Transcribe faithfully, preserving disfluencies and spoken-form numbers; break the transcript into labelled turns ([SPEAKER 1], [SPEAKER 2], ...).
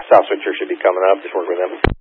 [SPEAKER 1] South Switcher should be coming up. Just work with them.